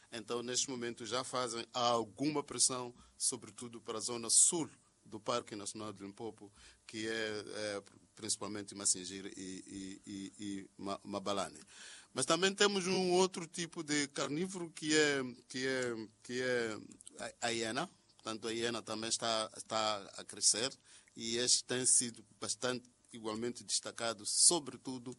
Então, neste momento, já fazem alguma pressão, sobretudo para a zona sul do Parque Nacional de Limpopo, que é principalmente Massinjir e Mabalane. Mas também temos um outro tipo de carnívoro que é a hiena. Portanto, a hiena também está a crescer e este tem sido bastante igualmente destacado, sobretudo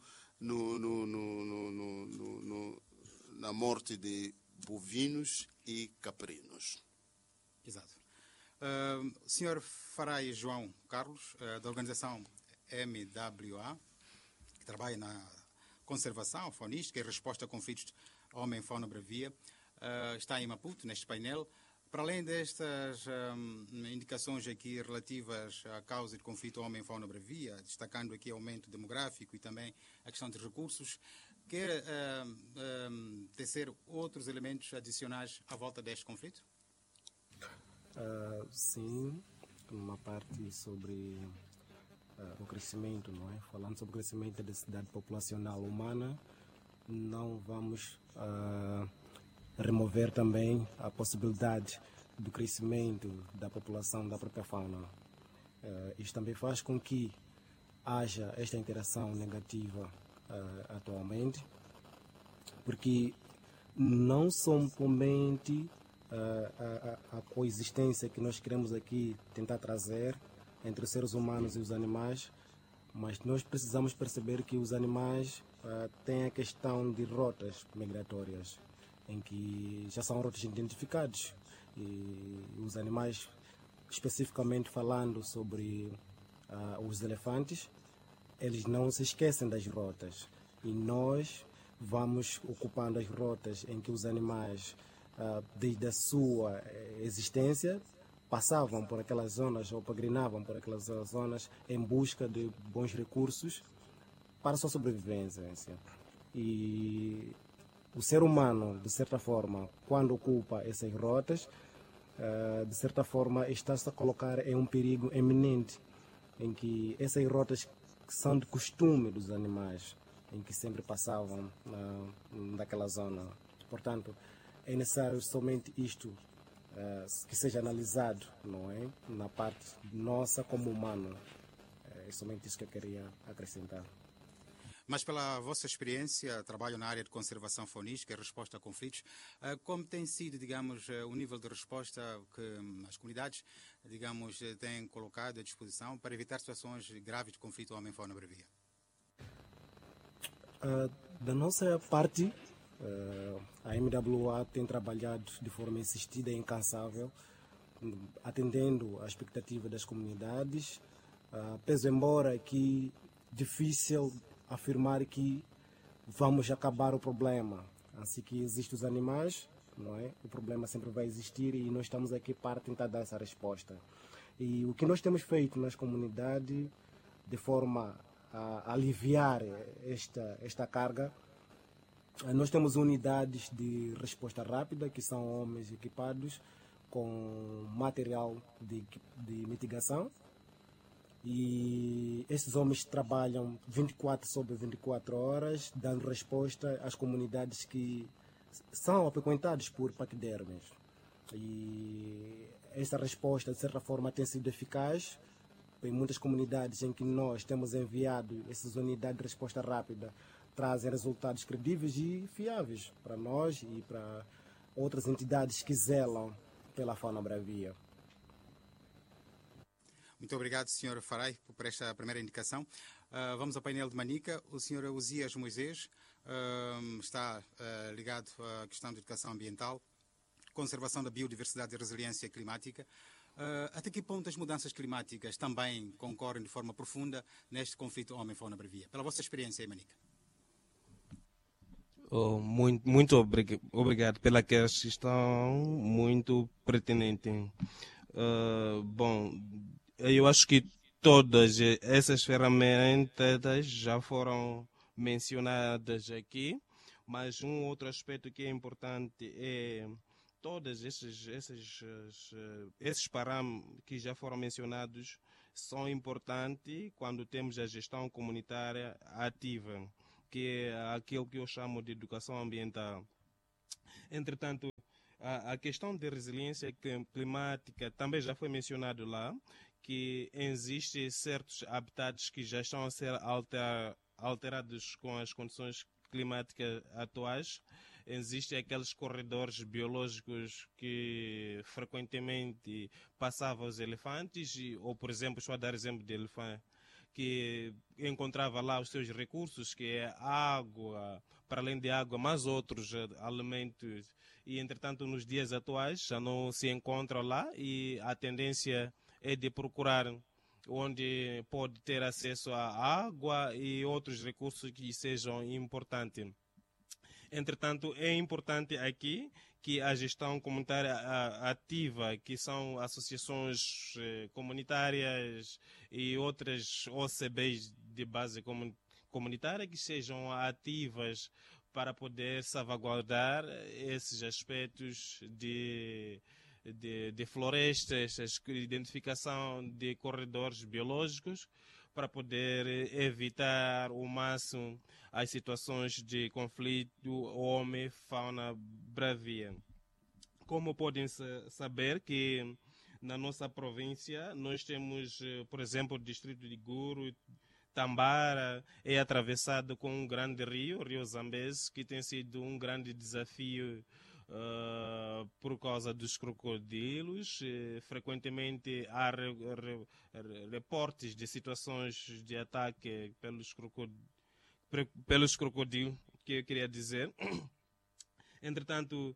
na morte de bovinos e caprinos. Exato. Senhor Farai João Carlos, da organização MWA, que trabalha na conservação faunística e resposta a conflitos homem-fauna bravia, está em Maputo, neste painel. Para além destas indicações aqui relativas à causa de conflito homem-fauna bravia, destacando aqui o aumento demográfico e também a questão de recursos, quer tecer outros elementos adicionais à volta deste conflito? Sim, uma parte sobre o crescimento, não é? Falando sobre o crescimento da densidade populacional humana, não vamos remover também a possibilidade do crescimento da população da própria fauna. Isto também faz com que haja esta interação negativa atualmente, porque não somente a coexistência que nós queremos aqui tentar trazer entre os seres humanos e os animais, mas nós precisamos perceber que os animais têm a questão de rotas migratórias, em que já são rotas identificadas, e os animais, especificamente falando sobre os elefantes, eles não se esquecem das rotas, e nós vamos ocupando as rotas em que os animais, desde a sua existência, passavam por aquelas zonas ou peregrinavam por aquelas zonas em busca de bons recursos para a sua sobrevivência. E o ser humano, de certa forma, quando ocupa essas rotas, de certa forma está-se a colocar em um perigo eminente, em que essas rotas são de costume dos animais, em que sempre passavam naquela zona. Portanto, é necessário somente isto que seja analisado, não é? Na parte nossa como humano. É somente isso que eu queria acrescentar. Mas pela vossa experiência, trabalho na área de conservação faunística e resposta a conflitos, como tem sido, digamos, o nível de resposta que as comunidades, digamos, têm colocado à disposição para evitar situações graves de conflito homem-fauna bravia? Da nossa parte, a MWA tem trabalhado de forma insistida e incansável, atendendo à expectativa das comunidades, pese embora que difícil afirmar que vamos acabar o problema. Assim que existem os animais, não é? O problema sempre vai existir e nós estamos aqui para tentar dar essa resposta. E o que nós temos feito nas comunidades, de forma a aliviar esta carga, nós temos unidades de resposta rápida, que são homens equipados com material de mitigação. E estes homens trabalham 24 sobre 24 horas, dando resposta às comunidades que são frequentadas por paquidermes. E essa resposta, de certa forma, tem sido eficaz. Em muitas comunidades em que nós temos enviado essas unidades de resposta rápida, trazem resultados credíveis e fiáveis para nós e para outras entidades que zelam pela fauna bravia. Muito obrigado, Sr. Farai, por esta primeira indicação. Vamos ao painel de Manica. O Sr. Uzias Moisés está ligado à questão da educação ambiental, conservação da biodiversidade e resiliência climática. Até que ponto as mudanças climáticas também concorrem de forma profunda neste conflito homem-fauna bravia? Pela vossa experiência em Manica. Muito obrigado pela questão muito pertinente. Bom, eu acho que todas essas ferramentas já foram mencionadas aqui, mas um outro aspecto que é importante é todos esses parâmetros que já foram mencionados são importantes quando temos a gestão comunitária ativa, que é aquilo que eu chamo de educação ambiental. Entretanto, A questão de resiliência climática também já foi mencionado lá, que existem certos habitats que já estão a ser alterados com as condições climáticas atuais. Existem aqueles corredores biológicos que frequentemente passavam os elefantes, ou, por exemplo, estou a dar exemplo de elefante, que encontrava lá os seus recursos, que é água, para além de água, mais outros alimentos. E, entretanto, nos dias atuais já não se encontra lá e a tendência é de procurar onde pode ter acesso à água e outros recursos que sejam importantes. Entretanto, é importante aqui que a gestão comunitária ativa, que são associações comunitárias e outras OCBs de base comunitária, que sejam ativas para poder salvaguardar esses aspectos de florestas, a identificação de corredores biológicos, para poder evitar o máximo as situações de conflito homem-fauna bravia. Como podem saber que na nossa província nós temos, por exemplo, o distrito de Guru, Tambara é atravessado com um grande rio, o Rio Zambeze, que tem sido um grande desafio por causa dos crocodilos. Frequentemente há reportes de situações de ataque pelos crocodilos, que eu queria dizer. Entretanto,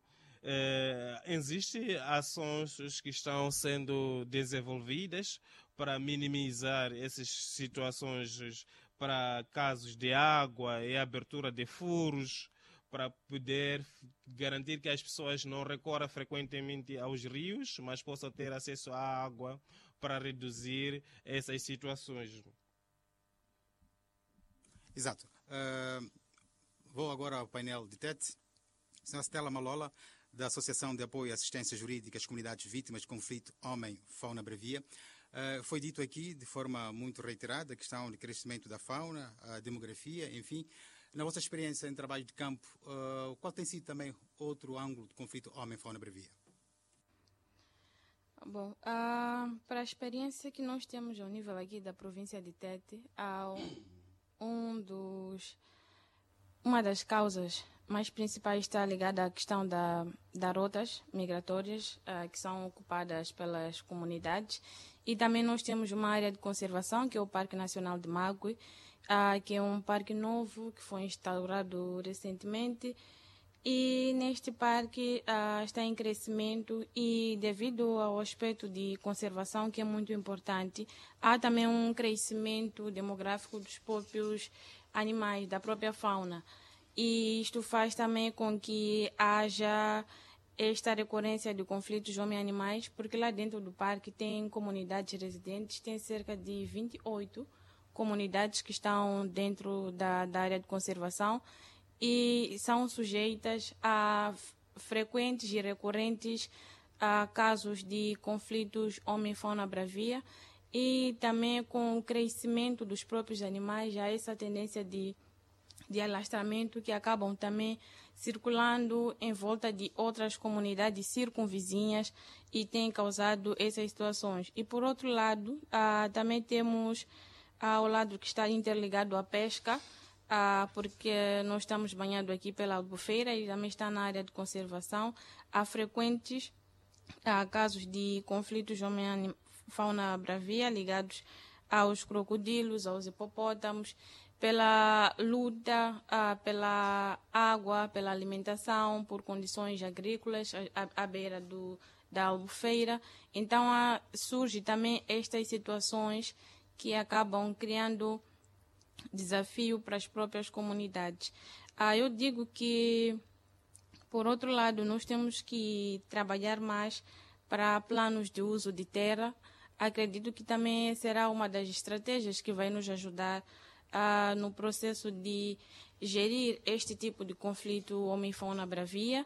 existem ações que estão sendo desenvolvidas para minimizar essas situações, para casos de água e abertura de furos, para poder garantir que as pessoas não recorram frequentemente aos rios, mas possam ter acesso à água para reduzir essas situações. Exato. Vou agora ao painel de TET. Senhora Stella Malola, da Associação de Apoio e Assistência Jurídica às Comunidades Vítimas de Conflito Homem-Fauna Bravia. Foi dito aqui de forma muito reiterada a questão de crescimento da fauna, a demografia, enfim. Na vossa experiência em trabalho de campo, qual tem sido também outro ângulo de conflito homem-fauna bravia? Bom, para a experiência que nós temos ao nível aqui da província de Tete, uma das causas mais principais está ligada à questão das rotas migratórias que são ocupadas pelas comunidades, e também nós temos uma área de conservação, que é o Parque Nacional de Magui, que é um parque novo que foi instaurado recentemente, e neste parque está em crescimento, e devido ao aspecto de conservação, que é muito importante, há também um crescimento demográfico dos próprios animais, da própria fauna. E isto faz também com que haja esta recorrência de conflitos homem-animais, porque lá dentro do parque tem comunidades residentes, tem cerca de 28 comunidades que estão dentro da área de conservação e são sujeitas a frequentes e recorrentes casos de conflitos homem-fauna bravia, e também com o crescimento dos próprios animais há essa tendência de alastramento, que acabam também circulando em volta de outras comunidades circunvizinhas e tem causado essas situações. E por outro lado, também temos o lado que está interligado à pesca, porque nós estamos banhados aqui pela Albufeira e também está na área de conservação. Há frequentes casos de conflitos homem-fauna bravia ligados aos crocodilos, aos hipopótamos, pela luta pela água, pela alimentação, por condições agrícolas à beira da Albufeira. Então surge também estas situações que acabam criando desafio para as próprias comunidades. Eu digo que, por outro lado, nós temos que trabalhar mais para planos de uso de terra. Acredito que também será uma das estratégias que vai nos ajudar no processo de gerir este tipo de conflito homem-fauna bravia.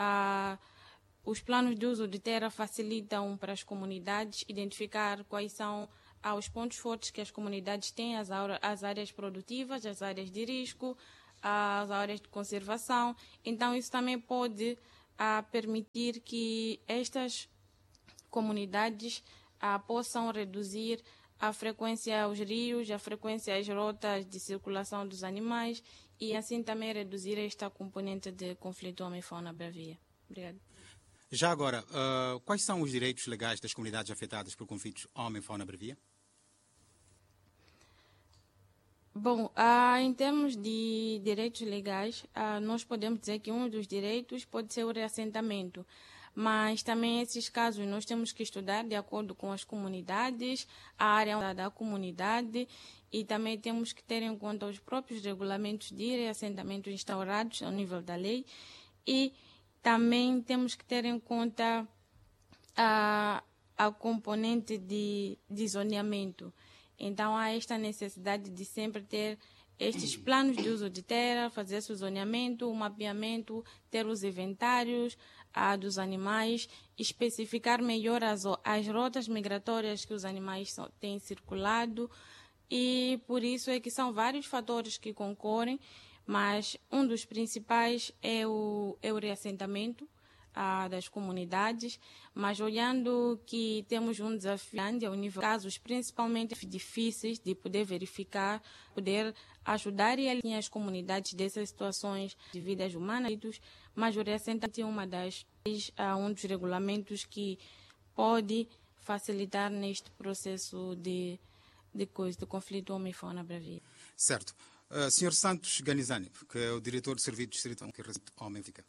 Os planos de uso de terra facilitam para as comunidades identificar quais são os pontos fortes que as comunidades têm, as áreas produtivas, as áreas de risco, as áreas de conservação. Então, isso também pode a permitir que estas comunidades possam reduzir a frequência aos rios, a frequência às rotas de circulação dos animais e assim também reduzir esta componente de conflito homem-fauna-bravia. Obrigada. Já agora, quais são os direitos legais das comunidades afetadas por conflitos homem-fauna-bravia? Bom, em termos de direitos legais, nós podemos dizer que um dos direitos pode ser o reassentamento, mas também esses casos nós temos que estudar de acordo com as comunidades, a área da comunidade, e também temos que ter em conta os próprios regulamentos de reassentamento instaurados ao nível da lei, e também temos que ter em conta a componente de zoneamento. Então, há esta necessidade de sempre ter estes planos de uso de terra, fazer esse zoneamento, o mapeamento, ter os inventários dos animais, especificar melhor as rotas migratórias que os animais têm circulado. E por isso é que são vários fatores que concorrem, mas um dos principais é o reassentamento das comunidades, mas olhando que temos um desafio grande ao nível de casos principalmente difíceis de poder verificar, poder ajudar e alinhar as comunidades dessas situações de vidas humanas, mas o reassentamento é um dos regulamentos que pode facilitar neste processo de conflito homem-fauna-bravia. Certo. Sr. Santos Ganizani, que é o diretor do Serviço Distrital que reside Homem-Fica.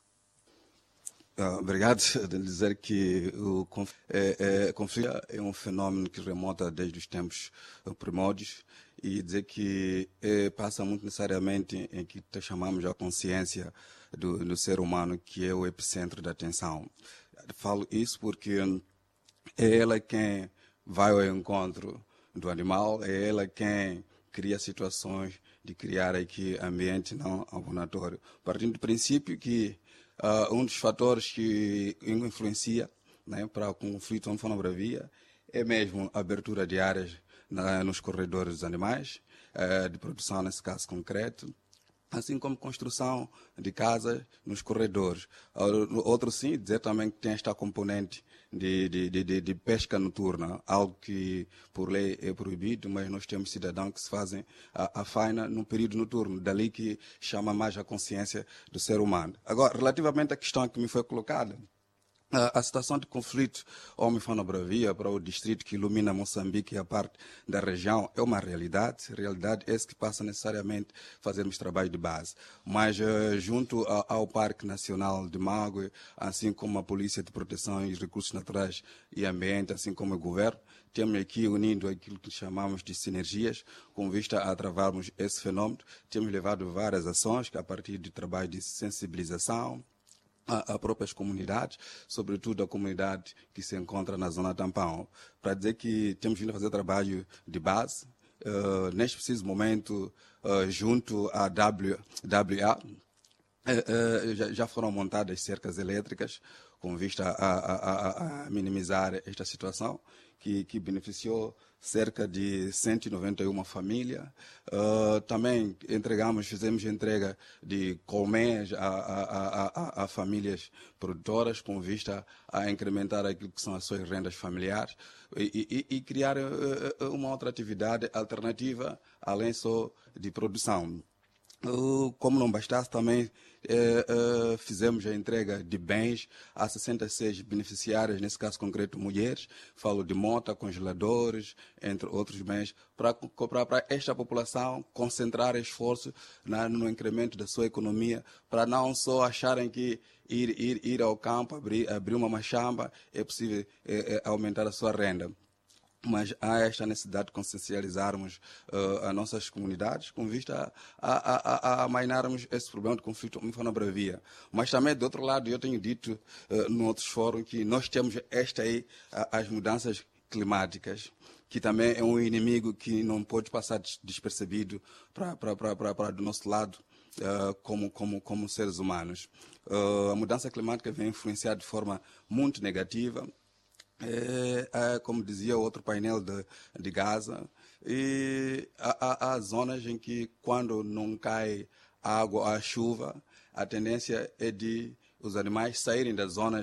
Obrigado. De dizer que o conflito é um fenômeno que remonta desde os tempos primórdios e dizer que passa muito necessariamente em que chamamos a consciência do ser humano, que é o epicentro da atenção. Falo isso porque é ela quem vai ao encontro do animal, é ela quem cria situações de criar aqui ambiente não abonatório. Partindo do princípio que um dos fatores que influencia, né, para o conflito homem-fauna-bravia é mesmo a abertura de áreas nos corredores dos animais, de produção nesse caso concreto, assim como construção de casas nos corredores. Outro sim, dizer também que tem esta componente de pesca noturna, algo que por lei é proibido, mas nós temos cidadãos que se fazem a faina no período noturno, dali que chama mais a consciência do ser humano. Agora, relativamente à questão que me foi colocada, a situação de conflito homem-fauna-bravia para o distrito que ilumina Moçambique e a parte da região é uma realidade essa que passa necessariamente fazermos trabalho de base. Mas junto ao Parque Nacional de Mague, assim como a Polícia de Proteção e Recursos Naturais e Ambiente, assim como o Governo, temos aqui unindo aquilo que chamamos de sinergias, com vista a travarmos esse fenômeno. Temos levado várias ações a partir de trabalho de sensibilização, a próprias comunidades, sobretudo a comunidade que se encontra na zona tampão, para dizer que temos vindo a fazer trabalho de base. Neste preciso momento, junto à WA, já foram montadas cercas elétricas com vista a minimizar esta situação, que beneficiou cerca de 191 famílias. Também fizemos entrega de colmeias a famílias produtoras com vista a incrementar aquilo que são as suas rendas familiares e criar uma outra atividade alternativa, além só de produção. Como não bastasse, também fizemos a entrega de bens a 66 beneficiárias, nesse caso concreto mulheres, falo de mota, congeladores, entre outros bens, para esta população concentrar esforço no incremento da sua economia, para não só acharem que ir ao campo, abrir uma machamba, é possível aumentar a sua renda. Mas há esta necessidade de consciencializarmos as nossas comunidades com vista a mainarmos esse problema de conflito homem-fauna-bravia. Mas também, do outro lado, eu tenho dito em outros fóruns que nós temos as mudanças climáticas, que também é um inimigo que não pode passar despercebido para do nosso lado, como seres humanos. A mudança climática vem influenciar de forma muito negativa, como dizia o outro painel de Gaza, e há zonas em que quando não cai água, a chuva, a tendência é de os animais saírem das zonas